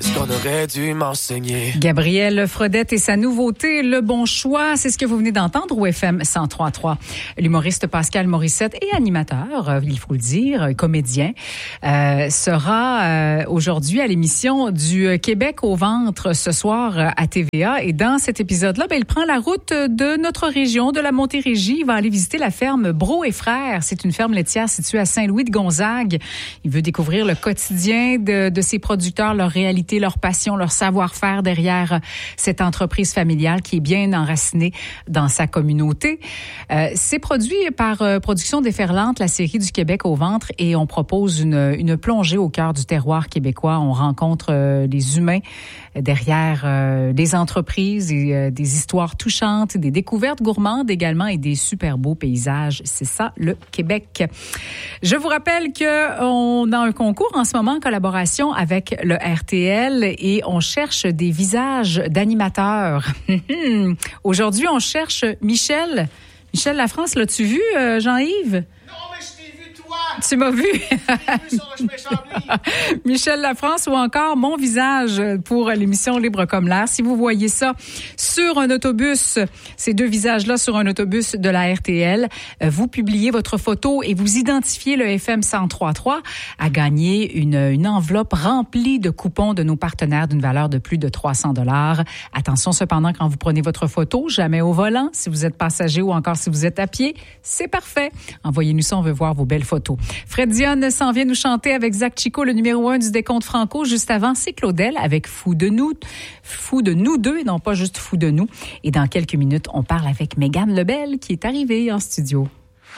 ce qu'on aurait dû m'enseigner. Gabriel Frodette et sa nouveauté, Le Bon Choix, c'est ce que vous venez d'entendre au FM 103.3. L'humoriste Pascal Morissette et animateur, il faut le dire, comédien, sera aujourd'hui à l'émission du Québec au ventre ce soir à TVA. Et dans cet épisode-là, il prend la route de notre région, de la Montérégie. Il va aller visiter la ferme Brault et Frères. C'est une ferme laitière située à Saint-Louis-de-Gonzague. Il veut découvrir le quotidien de ses producteurs, leur réalité, leur passion, leur savoir-faire derrière cette entreprise familiale qui est bien enracinée dans sa communauté. C'est produit par Production Déferlante, la série du Québec au ventre, et on propose une plongée au cœur du terroir québécois. On rencontre les humains derrière des entreprises et des histoires touchantes, des découvertes gourmandes également et des super beaux paysages. C'est ça, le Québec. Je vous rappelle qu'on a un concours en ce moment en collaboration avec le RTL et on cherche des visages d'animateurs. Aujourd'hui, on cherche Michel. Michel Lafrance, l'as-tu vu, Jean-Yves? Non, mais je t'ai vu, toi! Tu m'as vu? Je t'ai vu sur le chemin Chambly. Michel Lafrance ou encore Mon visage pour l'émission Libre comme l'air. Si vous voyez ça sur un autobus, ces deux visages-là sur un autobus de la RTL, vous publiez votre photo et vous identifiez le FM 103.3 à gagner une enveloppe remplie de coupons de nos partenaires d'une valeur de plus de 300 $. Attention cependant, quand vous prenez votre photo, jamais au volant. Si vous êtes passager ou encore si vous êtes à pied, c'est parfait. Envoyez-nous ça, on veut voir vos belles photos. Fred Dionne s'en vient nous chanter avec Zach Chico, le numéro 1 du décompte franco. Juste avant, c'est Claudel avec Fou de nous deux, et non pas juste Fou de nous. Et dans quelques minutes, on parle avec Mégane Lebel qui est arrivée en studio.